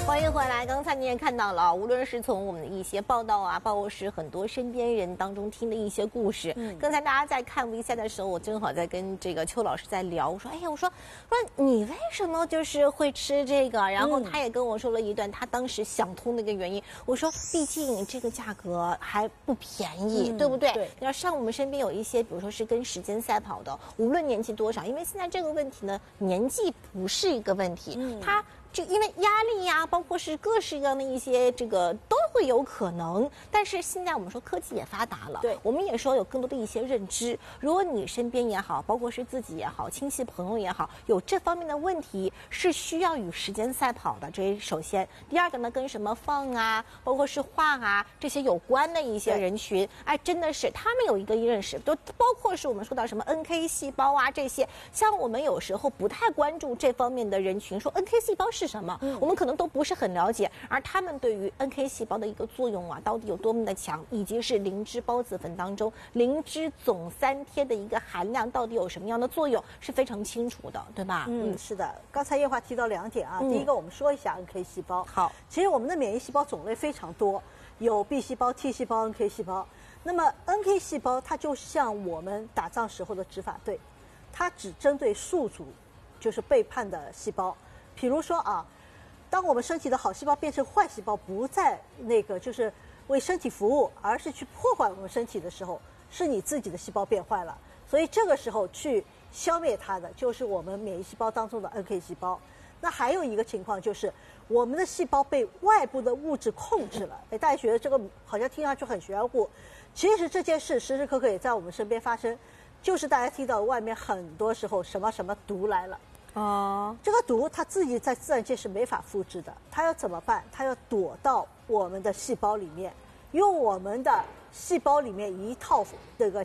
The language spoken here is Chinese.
欢迎回来。刚才你也看到了，无论是从我们的一些报道啊，包括是很多身边人当中听的一些故事。刚才大家在看 V 赛的时候，我正好在跟这个邱老师在聊，我说，哎呀，我说你为什么就是会吃这个？然后他也跟我说了一段他当时想通的一个原因。我说，毕竟这个价格还不便宜，对不对？对。要像我们身边有一些，比如说是跟时间赛跑的，无论年纪多少，因为现在这个问题呢，年纪不是一个问题，它。就因为压力呀，包括是各式各样的一些这个都会有可能，但是现在我们说科技也发达了，对，我们也说有更多的一些认知。如果你身边也好，包括是自己也好，亲戚朋友也好，有这方面的问题是需要与时间赛跑的，这是首先。第二个呢，跟什么放啊，包括是画啊这些有关的一些人群，哎，真的是他们有一个认识，都包括是我们说到什么 NK 细胞啊这些，像我们有时候不太关注这方面的人群，说 NK 细胞是什么？我们可能都不是很了解，而他们对于 NK 细胞的一个作用啊，到底有多么的强，以及是灵芝孢子粉当中灵芝总三萜的一个含量到底有什么样的作用，是非常清楚的，对吧？ 是的。刚才叶华提到2点啊，第一个我们说一下 NK 细胞。 好， 其实我们的免疫细胞种类非常多，有 B 细胞、T 细胞、NK 细胞。那么 NK 细胞它就像我们打仗时候的执法队，它只针对宿主，就是背叛的细胞。比如说啊。当我们身体的好细胞变成坏细胞，不再就是为身体服务，而是去破坏我们身体的时候，是你自己的细胞变坏了。所以这个时候去消灭它的，就是我们免疫细胞当中的 NK 细胞。那还有一个情况就是，我们的细胞被外部的物质控制了。大家觉得这个好像听上去很玄乎，其实这件事时时刻刻也在我们身边发生，就是大家听到外面很多时候什么什么毒来了。这个毒它自己在自然界是没法复制的，它要怎么办？它要躲到我们的细胞里面，用我们的细胞里面一套这个